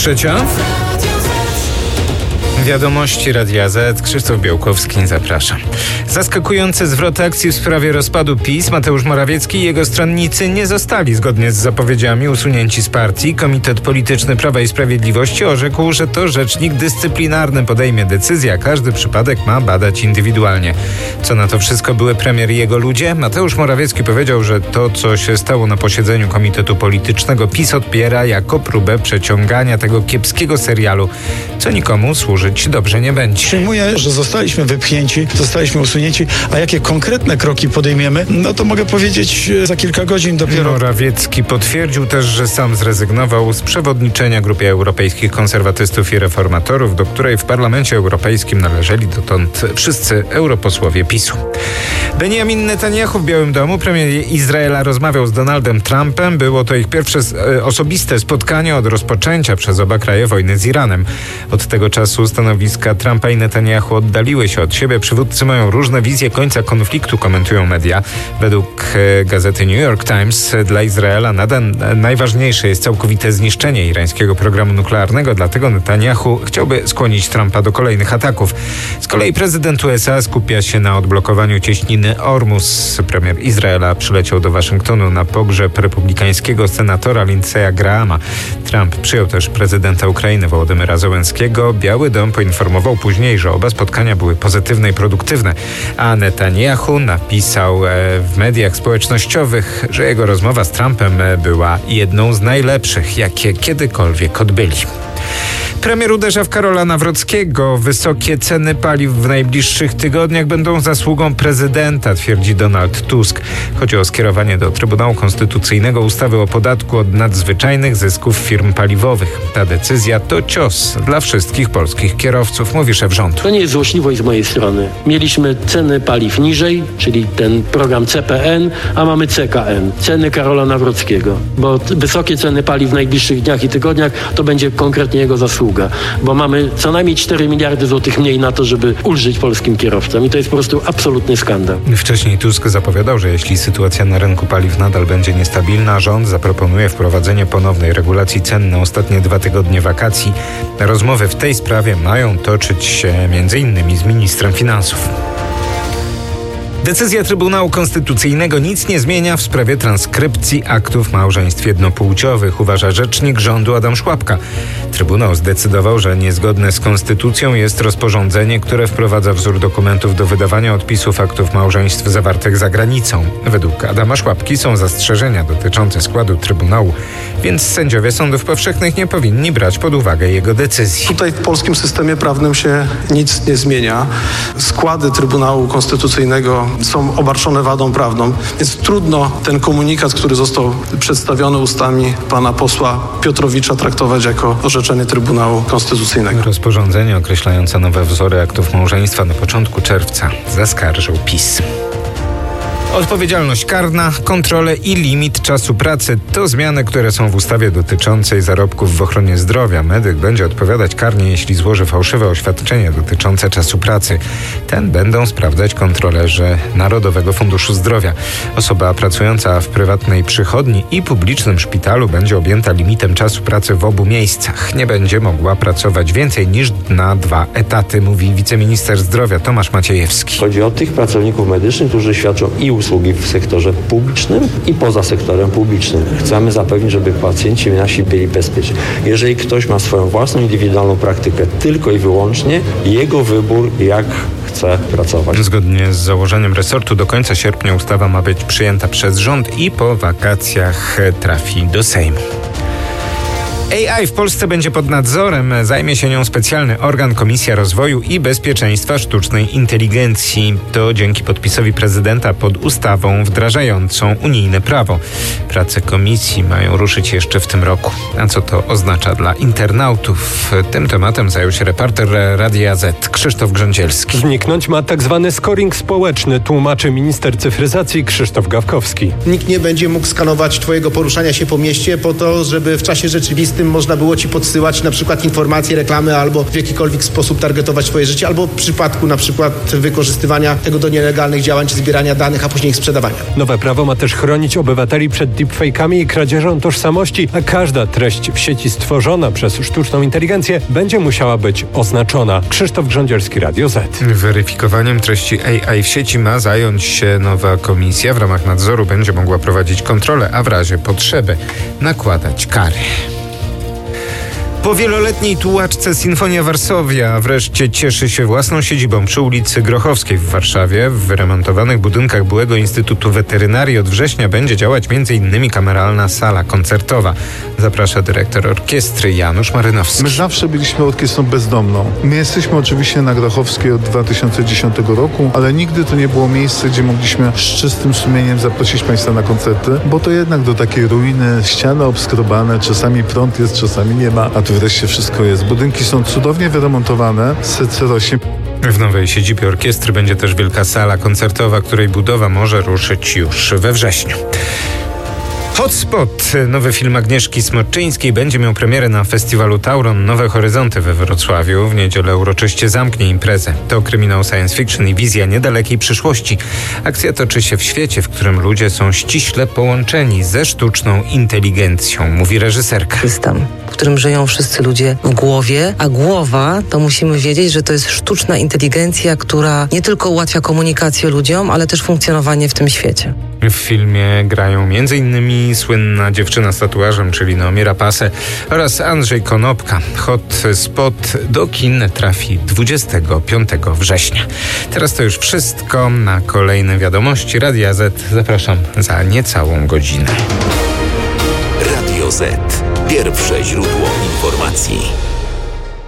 3. Wiadomości Radia Z. Krzysztof Białkowski, zapraszam. Zaskakujący zwrot akcji w sprawie rozpadu PiS. Mateusz Morawiecki i jego stronnicy nie zostali zgodnie z zapowiedziami usunięci z partii. Komitet Polityczny Prawa i Sprawiedliwości orzekł, że to rzecznik dyscyplinarny podejmie decyzję, a każdy przypadek ma badać indywidualnie. Co na to wszystko były premier i jego ludzie? Mateusz Morawiecki powiedział, że to, co się stało na posiedzeniu Komitetu Politycznego, PiS odbiera jako próbę przeciągania tego kiepskiego serialu, co nikomu służyć dobrze nie będzie. Przyjmuję, że zostaliśmy wypchnięci, zostaliśmy usunięci, a jakie konkretne kroki podejmiemy, no to mogę powiedzieć za kilka godzin dopiero. Morawiecki potwierdził też, że sam zrezygnował z przewodniczenia Grupie Europejskich Konserwatystów i Reformatorów, do której w Parlamencie Europejskim należeli dotąd wszyscy europosłowie PiS-u. Benjamin Netanyahu w Białym Domu, premier Izraela, rozmawiał z Donaldem Trumpem. Było to ich pierwsze osobiste spotkanie od rozpoczęcia przez oba kraje wojny z Iranem. Od tego czasu stanowiska Trumpa i Netanyahu oddaliły się od siebie. Przywódcy mają różne wizje końca konfliktu, komentują media. Według gazety New York Times dla Izraela nadal najważniejsze jest całkowite zniszczenie irańskiego programu nuklearnego, dlatego Netanyahu chciałby skłonić Trumpa do kolejnych ataków. Z kolei prezydent USA skupia się na odblokowaniu cieśniny Ormus. Premier Izraela przyleciał do Waszyngtonu na pogrzeb republikańskiego senatora Lindsey'a Grahama. Trump przyjął też prezydenta Ukrainy Wołodymyra Zełenskiego. Biały Dom poinformował później, że oba spotkania były pozytywne i produktywne, a Netanyahu napisał w mediach społecznościowych, że jego rozmowa z Trumpem była jedną z najlepszych, jakie kiedykolwiek odbyli. Premier uderza w Karola Nawrockiego. Wysokie ceny paliw w najbliższych tygodniach będą zasługą prezydenta, twierdzi Donald Tusk. Chodzi o skierowanie do Trybunału Konstytucyjnego ustawy o podatku od nadzwyczajnych zysków firm paliwowych. Ta decyzja to cios dla wszystkich polskich kierowców, mówi szef rządu. To nie jest złośliwość z mojej strony. Mieliśmy ceny paliw niżej, czyli ten program CPN, a mamy CKN, ceny Karola Nawrockiego. Bo wysokie ceny paliw w najbliższych dniach i tygodniach to będzie konkretnie jego zasługa. Bo mamy co najmniej 4 miliardy złotych mniej na to, żeby ulżyć polskim kierowcom. I to jest po prostu absolutny skandal. Wcześniej Tusk zapowiadał, że jeśli sytuacja na rynku paliw nadal będzie niestabilna, rząd zaproponuje wprowadzenie ponownej regulacji cen na ostatnie 2 tygodnie wakacji. Rozmowy w tej sprawie mają toczyć się m.in. z ministrem finansów. Decyzja Trybunału Konstytucyjnego nic nie zmienia w sprawie transkrypcji aktów małżeństw jednopłciowych, uważa rzecznik rządu Adam Szłapka. Trybunał zdecydował, że niezgodne z konstytucją jest rozporządzenie, które wprowadza wzór dokumentów do wydawania odpisów aktów małżeństw zawartych za granicą. Według Adama Szłapki są zastrzeżenia dotyczące składu Trybunału, więc sędziowie sądów powszechnych nie powinni brać pod uwagę jego decyzji. Tutaj w polskim systemie prawnym się nic nie zmienia. Składy Trybunału Konstytucyjnego są obarczone wadą prawną, więc trudno ten komunikat, który został przedstawiony ustami pana posła Piotrowicza, traktować jako orzeczenie Trybunału Konstytucyjnego. Rozporządzenie określające nowe wzory aktów małżeństwa na początku czerwca zaskarżył PiS. Odpowiedzialność karna, kontrole i limit czasu pracy to zmiany, które są w ustawie dotyczącej zarobków w ochronie zdrowia. Medyk będzie odpowiadać karnie, jeśli złoży fałszywe oświadczenie dotyczące czasu pracy. Ten będą sprawdzać kontrolerzy Narodowego Funduszu Zdrowia. Osoba pracująca w prywatnej przychodni i publicznym szpitalu będzie objęta limitem czasu pracy w obu miejscach. Nie będzie mogła pracować więcej niż na 2 etaty, mówi wiceminister zdrowia Tomasz Maciejewski. Chodzi o tych pracowników medycznych, którzy świadczą i usługi w sektorze publicznym i poza sektorem publicznym. Chcemy zapewnić, żeby pacjenci nasi byli bezpieczni. Jeżeli ktoś ma swoją własną, indywidualną praktykę tylko i wyłącznie, jego wybór, jak chce pracować. Zgodnie z założeniem resortu do końca sierpnia ustawa ma być przyjęta przez rząd i po wakacjach trafi do Sejmu. AI w Polsce będzie pod nadzorem. Zajmie się nią specjalny organ Komisja Rozwoju i Bezpieczeństwa Sztucznej Inteligencji. To dzięki podpisowi prezydenta pod ustawą wdrażającą unijne prawo. Prace komisji mają ruszyć jeszcze w tym roku. A co to oznacza dla internautów? Tym tematem zajął się reporter Radia Z Krzysztof Grządzielski. Zniknąć ma tzw. scoring społeczny, tłumaczy minister cyfryzacji Krzysztof Gawkowski. Nikt nie będzie mógł skanować twojego poruszania się po mieście po to, żeby w czasie rzeczywistym którym można było ci podsyłać na przykład informacje, reklamy albo w jakikolwiek sposób targetować twoje życie, albo w przypadku na przykład wykorzystywania tego do nielegalnych działań, czy zbierania danych, a później ich sprzedawania. Nowe prawo ma też chronić obywateli przed deepfake'ami i kradzieżą tożsamości, a każda treść w sieci stworzona przez sztuczną inteligencję będzie musiała być oznaczona. Krzysztof Grządzielski, Radio Z. Weryfikowaniem treści AI w sieci ma zająć się nowa komisja. W ramach nadzoru będzie mogła prowadzić kontrolę, a w razie potrzeby nakładać kary. Po wieloletniej tułaczce Sinfonia Varsovia wreszcie cieszy się własną siedzibą przy ulicy Grochowskiej w Warszawie. W wyremontowanych budynkach byłego Instytutu Weterynarii od września będzie działać m.in. kameralna sala koncertowa. Zaprasza dyrektor orkiestry Janusz Marynowski. My zawsze byliśmy orkiestrą bezdomną. My jesteśmy oczywiście na Grochowskiej od 2010 roku, ale nigdy to nie było miejsce, gdzie mogliśmy z czystym sumieniem zaprosić Państwa na koncerty, bo to jednak do takiej ruiny, ściany obskrobane, czasami prąd jest, czasami nie ma, a tu wreszcie wszystko jest. Budynki są cudownie wyremontowane, serce rośnie. W nowej siedzibie orkiestry będzie też wielka sala koncertowa, której budowa może ruszyć już we wrześniu. Hotspot, nowy film Agnieszki Smoczyńskiej, będzie miał premierę na festiwalu Tauron Nowe Horyzonty we Wrocławiu. W niedzielę uroczyście zamknie imprezę. To kryminał science fiction i wizja niedalekiej przyszłości. Akcja toczy się w świecie, w którym ludzie są ściśle połączeni ze sztuczną inteligencją, mówi reżyserka. System, w którym żyją wszyscy ludzie w głowie, a głowa, to musimy wiedzieć, że to jest sztuczna inteligencja, która nie tylko ułatwia komunikację ludziom, ale też funkcjonowanie w tym świecie. W filmie grają m.in. słynna dziewczyna z tatuażem, czyli Naomi Rapace oraz Andrzej Konopka. Hotspot do kin trafi 25 września. Teraz to już wszystko. Na kolejne wiadomości Radia Z zapraszam za niecałą godzinę. Radio Z. Pierwsze źródło informacji.